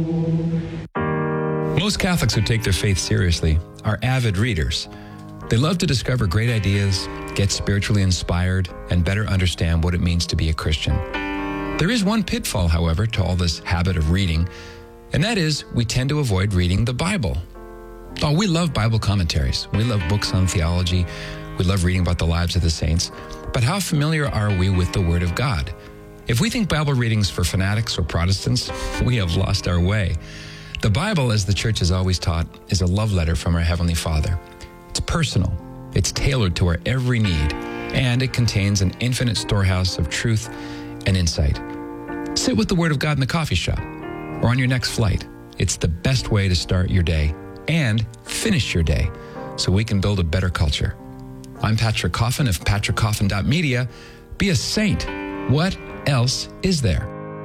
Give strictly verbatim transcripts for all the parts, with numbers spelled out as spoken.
Most Catholics who take their faith seriously are avid readers. They love to discover great ideas, get spiritually inspired, and better understand what it means to be a Christian. There is one pitfall, however, to all this habit of reading, and that is we tend to avoid reading the Bible. Oh, we love Bible commentaries. We love books on theology. We love reading about the lives of the saints. But how familiar are we with the Word of God? If we think Bible reading's for fanatics or Protestants, we have lost our way. The Bible, as the Church has always taught, is a love letter from our Heavenly Father. It's personal, it's tailored to our every need, and it contains an infinite storehouse of truth and insight. Sit with the Word of God in the coffee shop or on your next flight. It's the best way to start your day and finish your day so we can build a better culture. I'm Patrick Coffin of patrick coffin dot media. Be a saint. What else is there?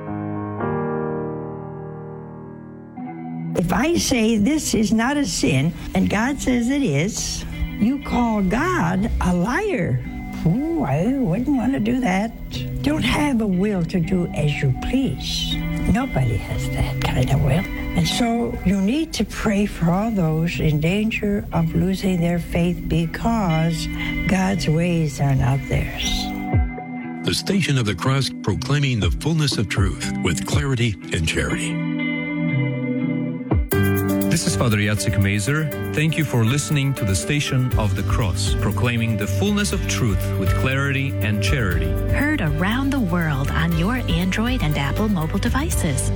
If I say this is not a sin, and God says it is, you call God a liar. Oh, I wouldn't want to do that. Don't have a will to do as you please. Nobody has that kind of will. And so you need to pray for all those in danger of losing their faith because God's ways are not theirs. The Station of the Cross, proclaiming the fullness of truth with clarity and charity. This is Father Jacek Mazer. Thank you for listening to the Station of the Cross, proclaiming the fullness of truth with clarity and charity. Heard around the world on your Android and Apple mobile devices.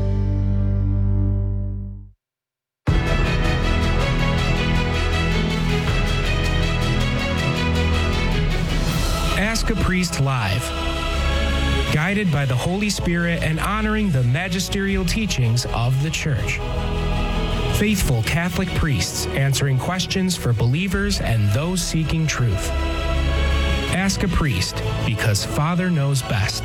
Ask a Priest Live. Guided by the Holy Spirit and honoring the magisterial teachings of the Church. Faithful Catholic priests answering questions for believers and those seeking truth. Ask a Priest, because Father knows best.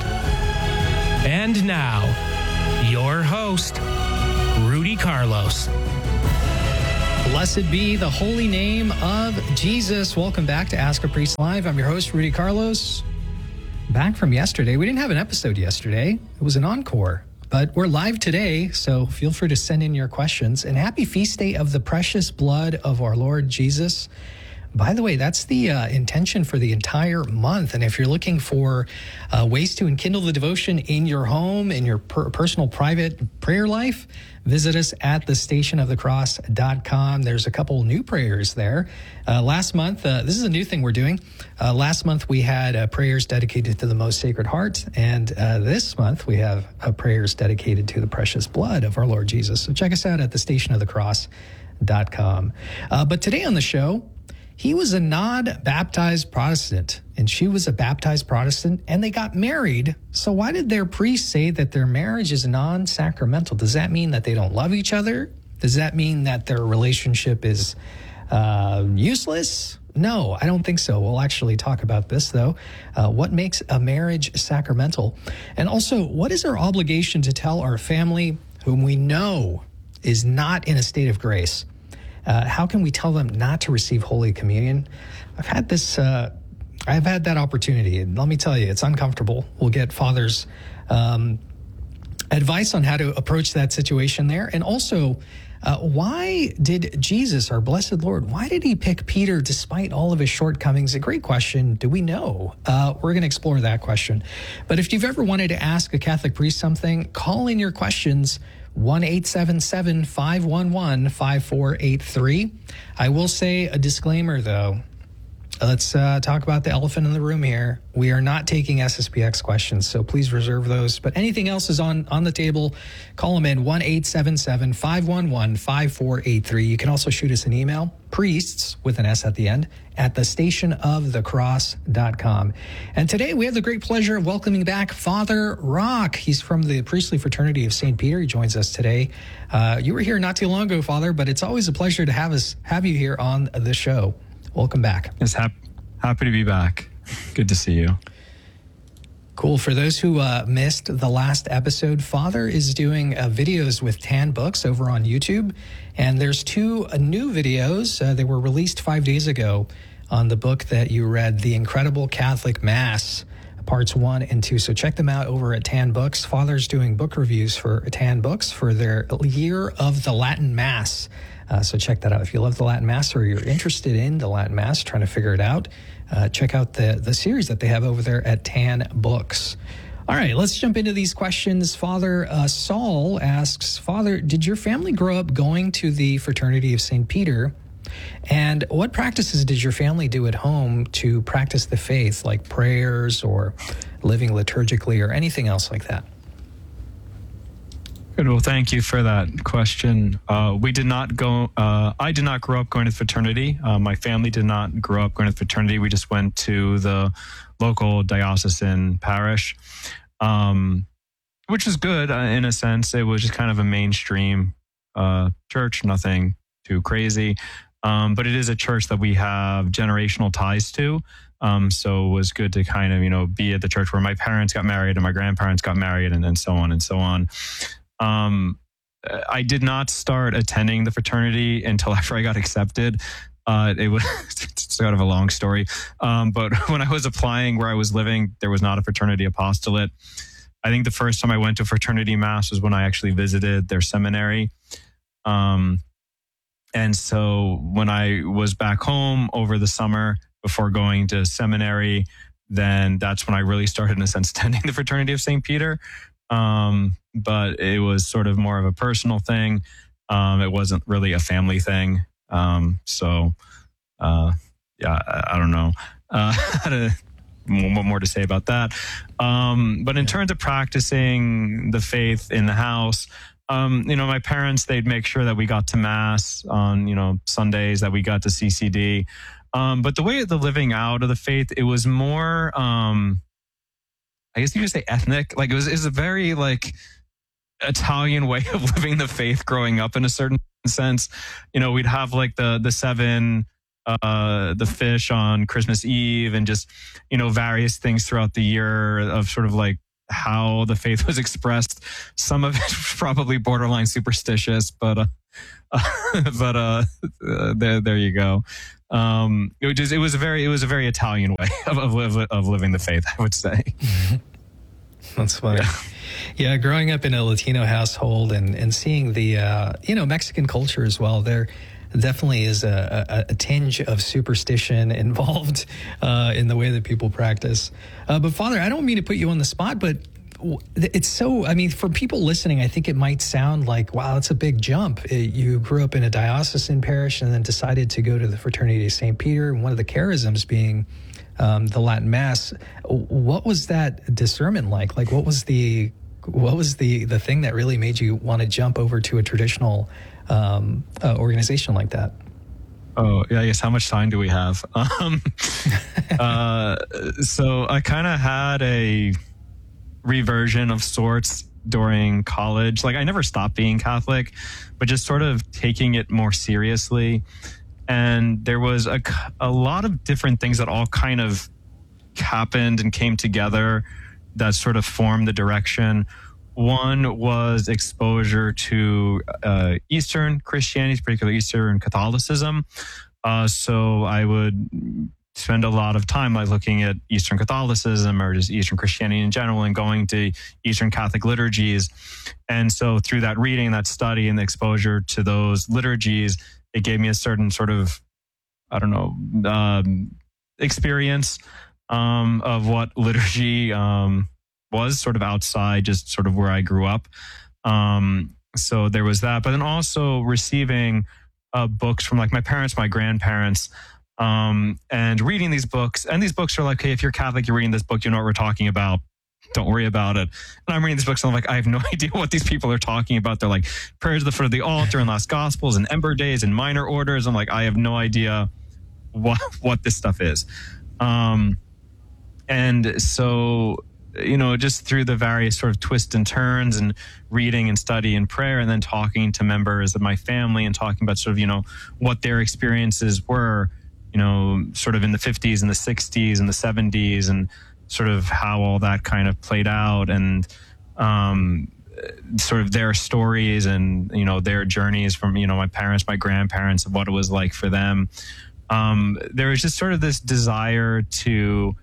And now, your host, Rudy Carlos. Blessed be the holy name of Jesus. Welcome back to Ask a Priest Live. I'm your host, Rudy Carlos. Back from yesterday. We didn't have an episode yesterday. It was an encore. But we're live today, so feel free to send in your questions. And happy feast day of the precious blood of our Lord Jesus. By the way, that's the uh, intention for the entire month. And if you're looking for uh, ways to enkindle the devotion in your home, in your per- personal private prayer life, visit us at the station of the cross dot com. There's a couple new prayers there. Uh, last month, uh, this is a new thing we're doing. Uh, last month, we had uh, prayers dedicated to the Most Sacred Heart. And uh, this month, we have uh, prayers dedicated to the precious blood of our Lord Jesus. So check us out at the station of the cross dot com. Uh, but today on the show, he was a non-baptized Protestant, and she was a baptized Protestant, and they got married. So why did their priest say that their marriage is non-sacramental? Does that mean that they don't love each other? Does that mean that their relationship is uh, useless? No, I don't think so. We'll actually talk about this, though. Uh, what makes a marriage sacramental? And also, what is our obligation to tell our family, whom we know is not in a state of grace? Uh, how can we tell them not to receive Holy Communion? I've had this, uh, I've had that opportunity, and let me tell you, it's uncomfortable. We'll get Father's um, advice on how to approach that situation there. And also, uh, why did Jesus, our blessed Lord, why did he pick Peter despite all of his shortcomings? A great question. Do we know? Uh, we're going to explore that question. But if you've ever wanted to ask a Catholic priest something, call in your questions. one eight seven seven, five one one, five four eight three. I will say a disclaimer, though. Let's uh, talk about the elephant in the room here. We are not taking S S P X questions, so please reserve those. But anything else is on, on the table. Call them in, one eight seven seven, five one one, five four eight three. You can also shoot us an email, priests, with an S at the end, at the station of the cross dot com. And today we have the great pleasure of welcoming back Father Rock. He's from the Priestly Fraternity of Saint Peter. He joins us today. Uh, you were here not too long ago, Father, but it's always a pleasure to have us have you here on the show. Welcome back. Yes, hap- happy to be back. Good to see you. Cool. For those who uh, missed the last episode, Father is doing uh, videos with Tan Books over on YouTube. And there's two uh, new videos. Uh, they were released five days ago on the book that you read, The Incredible Catholic Mass, parts one and two. So check them out over at Tan Books. Father's doing book reviews for Tan Books for their Year of the Latin Mass. Uh, so check that out. If you love the Latin Mass or you're interested in the Latin Mass, trying to figure it out, uh, check out the, the series that they have over there at Tan Books. All right, let's jump into these questions. Father uh, Saul asks, Father, did your family grow up going to the Fraternity of Saint Peter? And what practices did your family do at home to practice the faith, like prayers or living liturgically or anything else like that? Good. Well, thank you for that question. Uh, we did not go, uh, I did not grow up going to the fraternity. Uh, my family did not grow up going to the fraternity. We just went to the local diocesan parish, um, which was good uh, in a sense. It was just kind of a mainstream uh, church, nothing too crazy. Um, but it is a church that we have generational ties to. Um, so it was good to kind of, you know, be at the church where my parents got married and my grandparents got married and, and so on and so on. Um, I did not start attending the fraternity until after I got accepted. Uh, it was it's sort of a long story. Um, but when I was applying where I was living, there was not a fraternity apostolate. I think the first time I went to fraternity mass was when I actually visited their seminary. Um, and so when I was back home over the summer before going to seminary, then that's when I really started, in a sense, attending the Fraternity of Saint Peter. Um, but it was sort of more of a personal thing. Um, it wasn't really a family thing. Um, so, uh, yeah, I, I don't know, uh, how to, what more to say about that. Um, but in yeah. terms of practicing the faith in the house, um, you know, my parents, they'd make sure that we got to mass on, you know, Sundays, that we got to C C D. Um, but the way of the living out of the faith, it was more, um, I guess you could say ethnic. Like it was, it was a very like Italian way of living the faith growing up in a certain sense. You know, we'd have like the, the seven, uh, the fish on Christmas Eve and just, you know, various things throughout the year of sort of like how the faith was expressed. Some of it probably borderline superstitious, but, uh, but, uh, uh, there, there you go. Um, it was, it was a very, it was a very Italian way of, of, of living the faith, I would say. That's funny. Yeah. yeah. Growing up in a Latino household and, and seeing the, uh, you know, Mexican culture as well, there definitely is a, a, a tinge of superstition involved, uh, in the way that people practice. Uh, but Father, I don't mean to put you on the spot, but it's so, I mean, for people listening, I think it might sound like, wow, that's a big jump. It, you grew up in a diocesan parish and then decided to go to the Fraternity of Saint Peter, and one of the charisms being um, the Latin Mass. What was that discernment like? Like, what was the what was the, the thing that really made you want to jump over to a traditional um, uh, organization like that? Oh, yeah, I guess how much time do we have? Um, uh, so I kind of had a reversion of sorts during college. Like I never stopped being Catholic, but just sort of taking it more seriously. And there was a, a lot of different things that all kind of happened and came together that sort of formed the direction. One was exposure to uh, Eastern Christianity, particularly Eastern Catholicism. Uh, so I would spend a lot of time like looking at Eastern Catholicism or just Eastern Christianity in general and going to Eastern Catholic liturgies. And so through that reading, that study and the exposure to those liturgies, it gave me a certain sort of, I don't know, um, experience um, of what liturgy um, was sort of outside just sort of where I grew up. Um, so there was that, but then also receiving uh, books from like my parents, my grandparents, Um, and reading these books, and these books are like, hey, if you're Catholic, you're reading this book, you know what we're talking about. Don't worry about it. And I'm reading these books and I'm like, I have no idea what these people are talking about. They're like prayers at the foot of the altar and last gospels and ember days and minor orders. I'm like, I have no idea what, what this stuff is. Um, and so, you know, just through the various sort of twists and turns and reading and study and prayer, and then talking to members of my family and talking about sort of, you know, what their experiences were, you know, sort of in the fifties and the sixties and the seventies, and sort of how all that kind of played out, and um, sort of their stories and, you know, their journeys from, you know, my parents, my grandparents, of what it was like for them. Um, there was just sort of this desire to,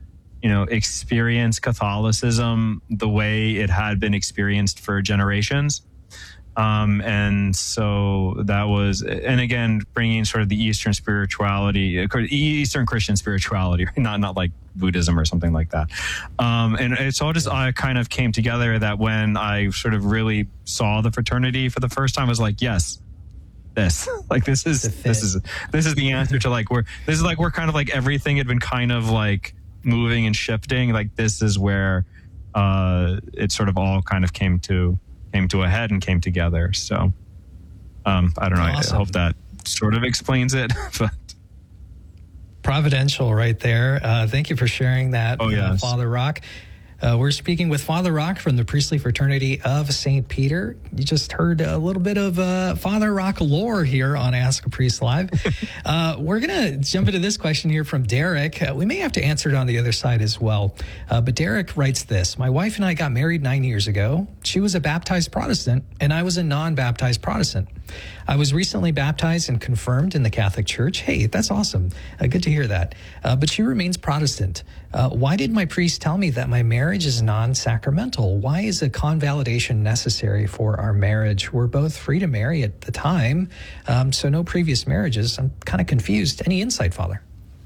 you know, experience Catholicism the way it had been experienced for generations. Um, and so that was, and again, bringing sort of the Eastern spirituality, Eastern Christian spirituality, not not like Buddhism or something like that. Um, and it's all just, I kind of came together that when I sort of really saw the fraternity for the first time, I was like, yes, this, like, this is, this is, this is the answer to like, where, this is like, where kind of like everything had been kind of like moving and shifting. Like, this is where, uh, it sort of all kind of came to, came to a head and came together. So, um, I don't know. Awesome. I hope that sort of explains it. But providential right there. Uh, thank you for sharing that, oh, yes. uh, Father Rock. Uh, we're speaking with Father Rock from the Priestly Fraternity of Saint Peter. You just heard a little bit of uh, Father Rock lore here on Ask a Priest Live. uh, we're going to jump into this question here from Derek. Uh, we may have to answer it on the other side as well. Uh, but Derek writes this: my wife and I got married nine years ago. She was a baptized Protestant, and I was a non-baptized Protestant. I was recently baptized and confirmed in the Catholic Church. Hey, that's awesome. Uh, good to hear that. Uh, but she remains Protestant. Uh, why did my priest tell me that my marriage is non-sacramental? Why is a convalidation necessary for our marriage? We're both free to marry at the time, um, so no previous marriages. I'm kind of confused. Any insight, Father?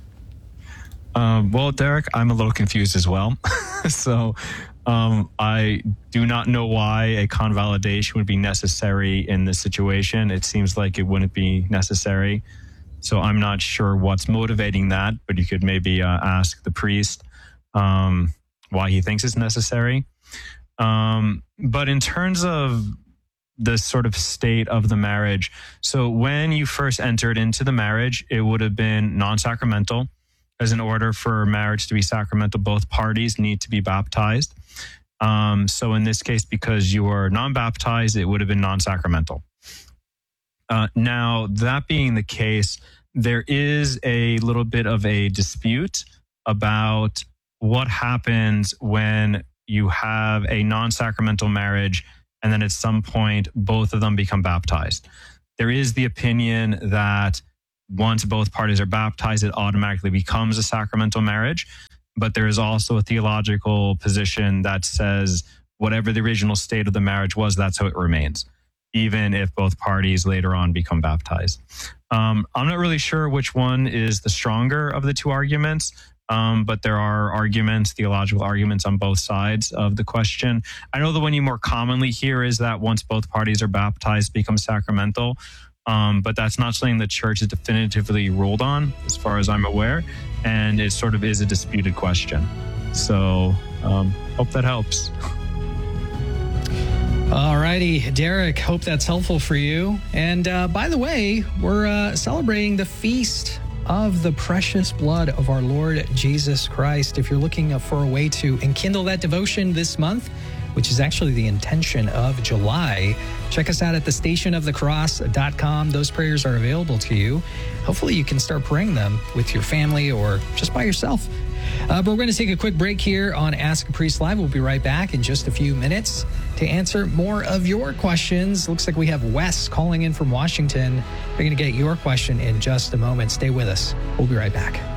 Um, well, Derek, I'm a little confused as well. so um, I do not know why a convalidation would be necessary in this situation. It seems like it wouldn't be necessary. So I'm not sure what's motivating that, but you could maybe uh, ask the priest um, why he thinks it's necessary. Um, but in terms of the sort of state of the marriage, so when you first entered into the marriage, it would have been non-sacramental. As in order for marriage to be sacramental, both parties need to be baptized. Um, so in this case, because you were non-baptized, it would have been non-sacramental. Uh, now, that being the case, there is a little bit of a dispute about what happens when you have a non-sacramental marriage and then at some point both of them become baptized. There is the opinion that once both parties are baptized, it automatically becomes a sacramental marriage. But there is also a theological position that says whatever the original state of the marriage was, that's how it remains, even if both parties later on become baptized. Um, I'm not really sure which one is the stronger of the two arguments, um, but there are arguments, theological arguments on both sides of the question. I know the one you more commonly hear is that once both parties are baptized, it becomes sacramental. Um, but that's not something the church has definitively ruled on, as far as I'm aware, and it sort of is a disputed question. So, um, hope that helps. All righty, Derek, hope that's helpful for you. And uh, by the way, we're uh, celebrating the feast of the precious blood of our Lord Jesus Christ. If you're looking for a way to enkindle that devotion this month, which is actually the intention of July, check us out at the station of the cross dot com. Those prayers are available to you. Hopefully you can start praying them with your family or just by yourself. Uh, but we're going to take a quick break here on Ask a Priest Live. We'll be right back in just a few minutes to answer more of your questions. Looks like we have Wes calling in from Washington. We're going to get your question in just a moment. Stay with us. We'll be right back.